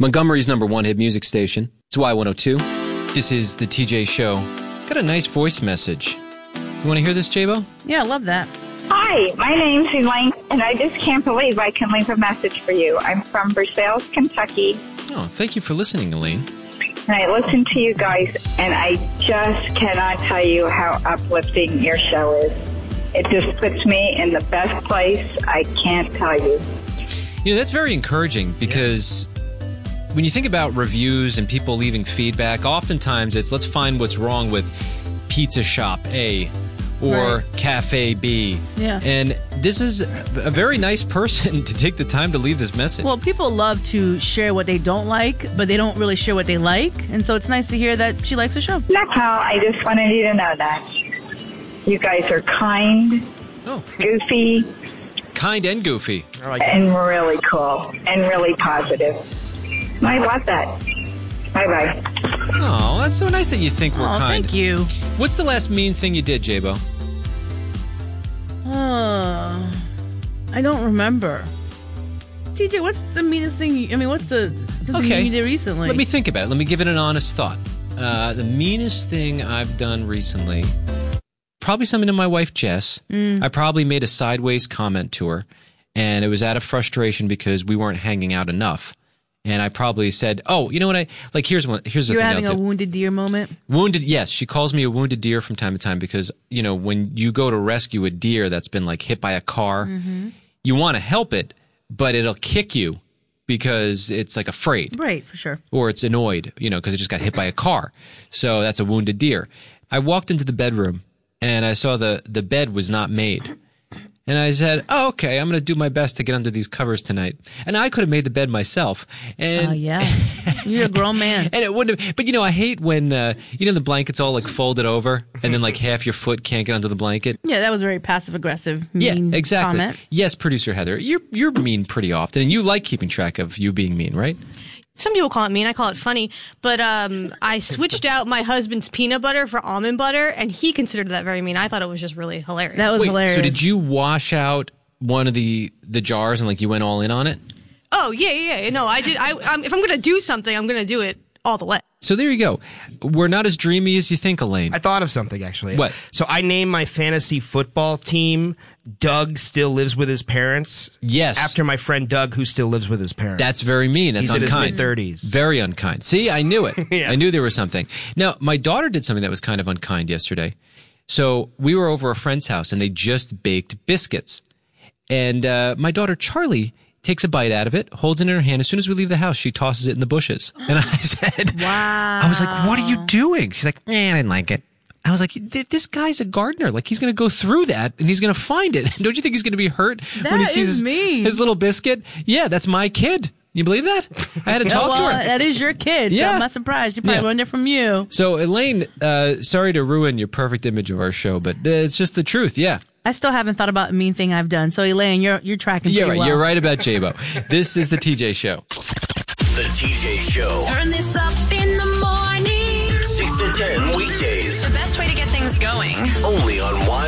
Montgomery's #1 hit music station. It's Y102. This is the TJ Show. Got a nice voice message. You want to hear this, J-Bo? Yeah, I love that. Hi, my name's Elaine, and I just can't believe I can leave a message for you. I'm from Versailles, Kentucky. Oh, thank you for listening, Elaine. And I listen to you guys, and I just cannot tell you how uplifting your show is. It just puts me in the best place. I can't tell you. You know, that's very encouraging because when you think about reviews and people leaving feedback, oftentimes it's let's find what's wrong with Pizza Shop A or Cafe B. Yeah. And this is a very nice person to take the time to leave this message. Well, people love to share what they don't like, but they don't really share what they like. And so it's nice to hear that she likes the show. That's all. I just wanted you to know that. You guys are kind, goofy, kind and goofy. and really cool, and really positive. I love that. Bye-bye. Oh, that's so nice that you think we're kind. Thank you. What's the last mean thing you did, J-Bo? I don't remember. TJ, what's the meanest thing what's the thing you did recently? Let me think about it. Let me give it an honest thought. The meanest thing I've done recently, probably something to my wife, Jess. I probably made a sideways comment to her, and it was out of frustration because we weren't hanging out enough. And I probably said, "Oh, you know what? Here's the thing." You're having a wounded deer moment. Wounded, yes. She calls me a wounded deer from time to time because when you go to rescue a deer that's been like hit by a car, you want to help it, but it'll kick you because it's like afraid, right? For sure. Or it's annoyed, because it just got hit by a car. So that's a wounded deer. I walked into the bedroom and I saw the bed was not made. And I said, "Oh, okay, I'm going to do my best to get under these covers tonight." And I could have made the bed myself. And yeah. You're a grown man. And it wouldn't have, but I hate when, the blanket's all like folded over and then like half your foot can't get under the blanket. Yeah, that was very passive-aggressive, mean exactly. comment. Yes, producer Heather, you're mean pretty often, and you like keeping track of you being mean, right? Some people call it mean. I call it funny. But I switched out my husband's peanut butter for almond butter, and he considered that very mean. I thought it was just really hilarious. That was hilarious. So did you wash out one of the jars and you went all in on it? Oh, yeah. No, I did. If I'm going to do something, I'm going to do it all the way. So there you go. We're not as dreamy as you think, Elaine. I thought of something, actually. What? So I named my fantasy football team Doug Still Lives With His Parents. Yes. After my friend Doug, who still lives with his parents. That's very mean. That's He's unkind. in his mid-30s. Very unkind. See, I knew it. Yeah. I knew there was something. Now, my daughter did something that was kind of unkind yesterday. So we were over a friend's house, and they just baked biscuits. And my daughter, Charlie, takes a bite out of it, holds it in her hand. As soon as we leave the house, she tosses it in the bushes. And I said, wow. I was like, what are you doing? She's like, I didn't like it. I was like, this guy's a gardener. Like, he's going to go through that and he's going to find it. Don't you think he's going to be hurt when he sees his little biscuit? Yeah, that's my kid. You believe that? I had to talk to her. That is your kid. So I'm not surprised. She probably learned it from you. So, Elaine, sorry to ruin your perfect image of our show, but it's just the truth. Yeah. I still haven't thought about a mean thing I've done. So, Elaine, you're tracking pretty well. You're right about J-Bo. This is the TJ Show. The TJ Show. Turn this up in the morning. 6 to 10 weekdays. The best way to get things going. Only on